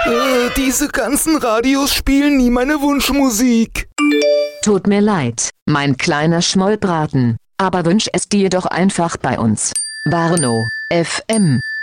Diese ganzen Radios spielen nie meine Wunschmusik. Tut mir leid, mein kleiner Schmollbraten, aber wünsch es dir doch einfach bei uns. Warnow FM